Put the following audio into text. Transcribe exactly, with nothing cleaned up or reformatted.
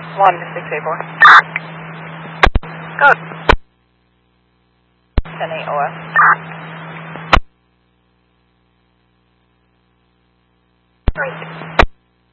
one six eight four. Go. ten eight O S.